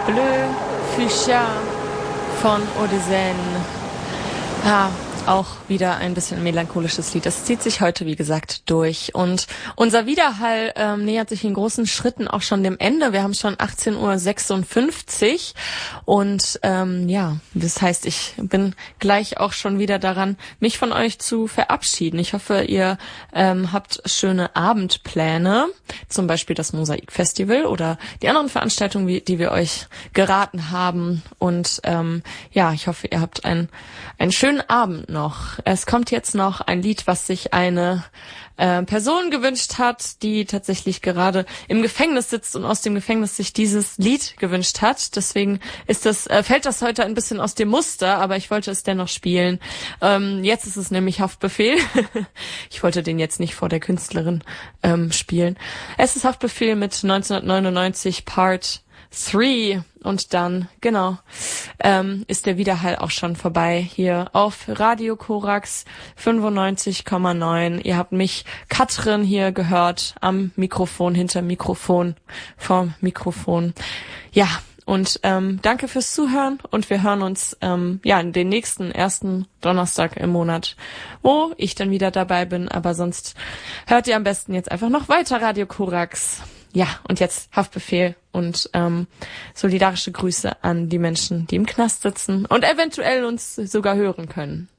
Bleu Fuchsia von Eau de Seine. Ja, auch wieder ein bisschen melancholisches Lied. Das zieht sich heute, wie gesagt, durch. Und unser Widerhall nähert sich in großen Schritten auch schon dem Ende. Wir haben schon 18:56 Uhr. Und ja, das heißt, ich bin gleich auch schon wieder daran, mich von euch zu verabschieden. Ich hoffe, ihr habt schöne Abendpläne, zum Beispiel das Mosaik-Festival oder die anderen Veranstaltungen, die wir euch geraten haben. Und ja, ich hoffe, ihr habt einen schönen Abend noch. Es kommt jetzt noch ein Lied, was sich eine Person gewünscht hat, die tatsächlich gerade im Gefängnis sitzt und aus dem Gefängnis sich dieses Lied gewünscht hat. Deswegen fällt das heute ein bisschen aus dem Muster, aber ich wollte es dennoch spielen. Jetzt ist es nämlich Haftbefehl. Ich wollte den jetzt nicht vor der Künstlerin spielen. Es ist Haftbefehl mit 1999 Part 3 und dann, genau, ist der Widerhall auch schon vorbei hier auf Radio Korax 95,9. Ihr habt mich, Katrin, hier gehört am Mikrofon, hinterm Mikrofon, vorm Mikrofon. Ja, und danke fürs Zuhören und wir hören uns ja den nächsten ersten Donnerstag im Monat, wo ich dann wieder dabei bin, aber sonst hört ihr am besten jetzt einfach noch weiter Radio Korax. Ja, und jetzt Haftbefehl und solidarische Grüße an die Menschen, die im Knast sitzen und eventuell uns sogar hören können.